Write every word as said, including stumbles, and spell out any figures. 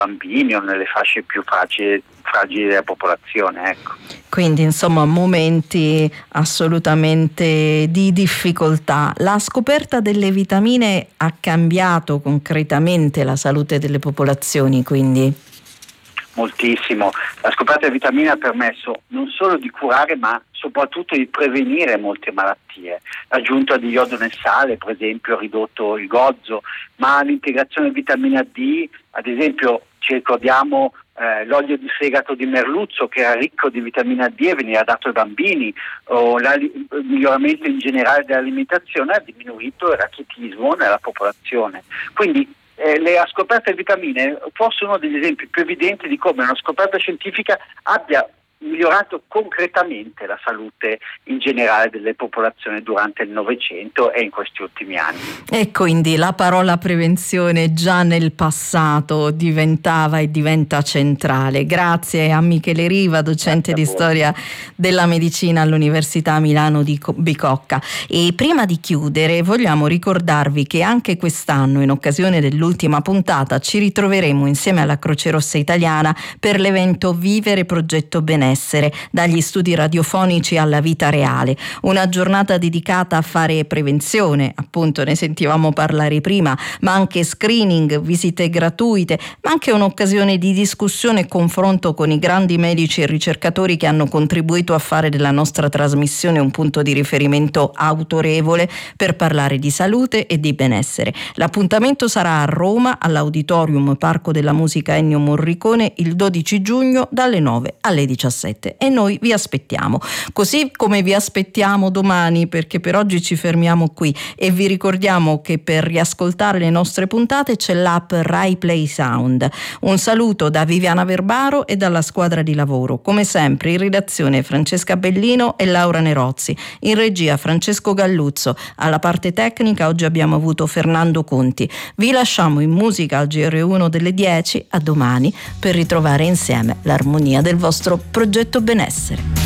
bambini o nelle fasce più fragili, fragili della popolazione, ecco. Quindi insomma momenti assolutamente di difficoltà. La scoperta delle vitamine ha cambiato concretamente la salute delle popolazioni, quindi? Moltissimo. La scoperta delle vitamine ha permesso non solo di curare ma soprattutto di prevenire molte malattie. L'aggiunta di iodo nel sale, per esempio, ha ridotto il gozzo, ma l'integrazione di vitamina D, ad esempio ci ricordiamo eh, l'olio di fegato di merluzzo che era ricco di vitamina D e veniva dato ai bambini, o il miglioramento in generale dell'alimentazione ha diminuito il rachitismo nella popolazione. Quindi Eh, le scoperte di vitamine forse uno degli esempi più evidenti di come una scoperta scientifica abbia migliorato concretamente la salute in generale delle popolazioni durante il Novecento e in questi ultimi anni. E quindi la parola prevenzione già nel passato diventava e diventa centrale. Grazie a Michele Riva, docente di storia della medicina all'Università Milano di Bicocca. E prima di chiudere vogliamo ricordarvi che anche quest'anno, in occasione dell'ultima puntata, ci ritroveremo insieme alla Croce Rossa Italiana per l'evento Vivere Progetto Benessere, dagli studi radiofonici alla vita reale, una giornata dedicata a fare prevenzione, appunto ne sentivamo parlare prima, ma anche screening, visite gratuite, ma anche un'occasione di discussione e confronto con i grandi medici e ricercatori che hanno contribuito a fare della nostra trasmissione un punto di riferimento autorevole per parlare di salute e di benessere. L'appuntamento sarà a Roma all'Auditorium Parco della Musica Ennio Morricone il dodici giugno dalle nove alle diciassette. E noi vi aspettiamo, così come vi aspettiamo domani, perché per oggi ci fermiamo qui e vi ricordiamo che per riascoltare le nostre puntate c'è l'app Rai Play Sound. Un saluto da Viviana Verbaro e dalla squadra di lavoro, come sempre in redazione Francesca Bellino e Laura Nerozzi, in regia Francesco Galluzzo, alla parte tecnica oggi abbiamo avuto Fernando Conti. Vi lasciamo in musica al G R uno delle dieci, a domani per ritrovare insieme l'armonia del vostro progetto benessere.